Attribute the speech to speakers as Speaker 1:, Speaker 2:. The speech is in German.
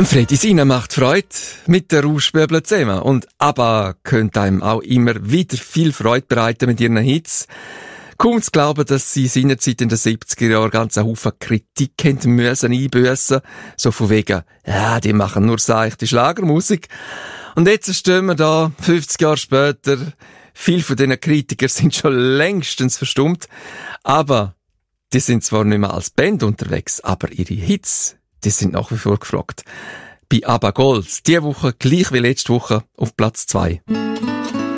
Speaker 1: Freddy Sina macht Freude mit der Rauschböbel zusammen. Und ABBA könnte einem auch immer wieder viel Freude bereiten mit ihren Hits. Kaum zu glauben, dass sie seinerzeit in den 70er Jahren ganz einen Haufen Kritik hätten müssen einbüssen. So von wegen, ja, die machen nur seichte Schlagermusik. Und jetzt stehen wir da, 50 Jahre später. Viele von diesen Kritikern sind schon längstens verstummt. Aber die sind zwar nicht mehr als Band unterwegs, aber ihre Hits, die sind nach wie vor gefragt. Bei ABBA Gold, diese Woche gleich wie letzte Woche auf Platz 2.